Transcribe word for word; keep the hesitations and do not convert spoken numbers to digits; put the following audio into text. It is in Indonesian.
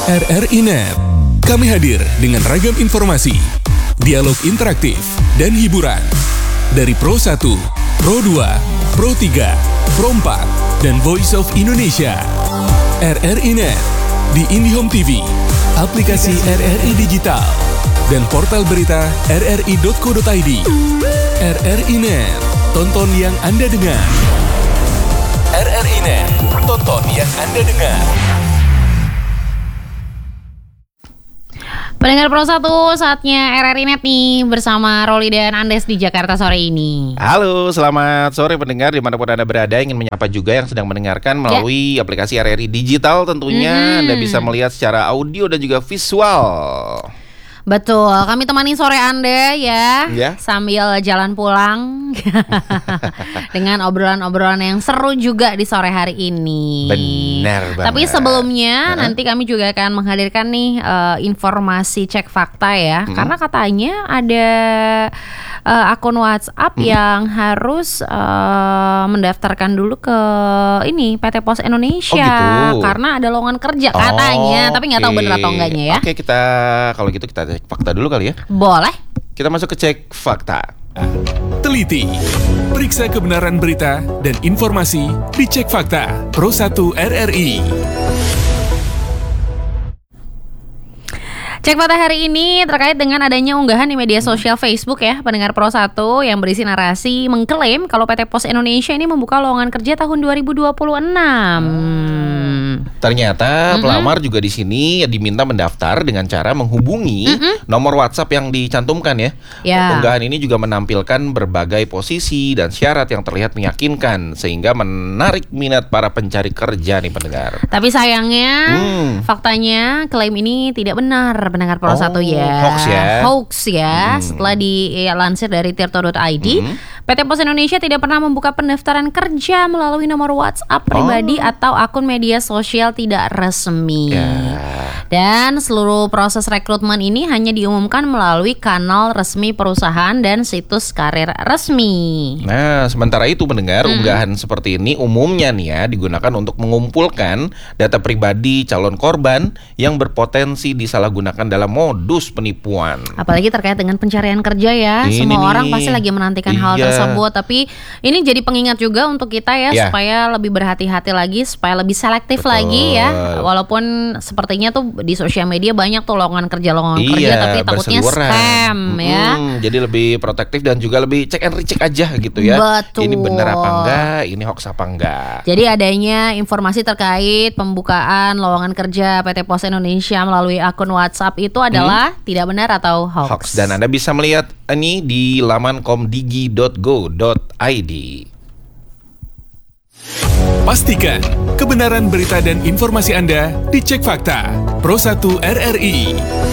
R R I Net. Kami hadir dengan ragam informasi, dialog interaktif, dan hiburan. Dari Pro satu, Pro dua, Pro tiga, Pro empat, dan Voice of Indonesia. R R I Net di IndiHome T V, aplikasi R R I Digital, dan portal berita r r i dot co dot i d. R R I Net, tonton yang Anda dengar. R R I Net, tonton yang Anda dengar. Pendengar Pro satu, saatnya R R I Net nih bersama Roli dan Andes di Jakarta sore ini. Halo, selamat sore pendengar dimanapun Anda berada. Ingin menyapa juga yang sedang mendengarkan melalui ya. aplikasi R R I Digital tentunya. Mm-hmm. Anda bisa melihat secara audio dan juga visual. Betul, kami temani sore Anda ya, ya. sambil jalan pulang dengan obrolan-obrolan yang seru juga di sore hari ini. Benar banget. Tapi sebelumnya uh-huh. nanti kami juga akan menghadirkan nih uh, informasi cek fakta ya, hmm. karena katanya ada uh, akun WhatsApp hmm. yang harus uh, mendaftarkan dulu ke ini P T Pos Indonesia. Oh, gitu. Karena ada lowongan kerja katanya, oh, tapi nggak tahu benar atau enggaknya ya. Oke, kita kalau gitu kita cek fakta dulu kali ya. Boleh. Kita masuk ke cek fakta. Teliti, periksa kebenaran berita dan informasi di Cek Fakta Pro satu R R I. Cek fakta hari ini terkait dengan adanya unggahan di media sosial Facebook ya, pendengar Pro satu yang berisi narasi mengklaim kalau P T Pos Indonesia ini membuka lowongan kerja tahun dua ribu dua puluh enam. Ternyata Mm-mm. pelamar juga di sini diminta mendaftar dengan cara menghubungi Mm-mm. nomor WhatsApp yang dicantumkan ya. Ya. Unggahan ini juga menampilkan berbagai posisi dan syarat yang terlihat meyakinkan sehingga menarik minat para pencari kerja nih pendengar. Tapi sayangnya Hmm. faktanya klaim ini tidak benar, pendengar Pro Oh, satu ya. hoax ya. Hoax ya. Hmm. Setelah dilansir dari tirto dot i d, Hmm. P T Pos Indonesia tidak pernah membuka pendaftaran kerja melalui nomor WhatsApp pribadi Oh. atau akun media sosial tidak resmi. Ya. Dan seluruh proses rekrutmen ini hanya diumumkan melalui kanal resmi perusahaan dan situs karir resmi. Nah, sementara itu pendengar, Hmm. unggahan seperti ini umumnya nih ya digunakan untuk mengumpulkan data pribadi calon korban yang berpotensi disalahgunakan dalam modus penipuan. Apalagi terkait dengan pencarian kerja ya. Ini Semua nih. orang pasti lagi menantikan hal Iya. tersebut. Tapi ini jadi pengingat juga untuk kita ya, Ya. supaya lebih berhati-hati lagi, supaya lebih selektif Betul. lagi ya. Walaupun sepertinya tuh di sosial media banyak tuh lowongan kerja-lowongan Iya, kerja, tapi takutnya berseliweran. scam ya. Mm-mm, jadi lebih protektif dan juga lebih cek and recheck aja gitu ya. Betul. Ini benar apa enggak, ini hoax apa enggak. Jadi adanya informasi terkait pembukaan lowongan kerja P T Pos Indonesia melalui akun WhatsApp itu adalah tidak benar atau hoax. Hoax. Dan Anda bisa melihat ini di laman komdigi dot go dot i d. Pastikan kebenaran berita dan informasi Anda di Cek Fakta Pro satu R R I.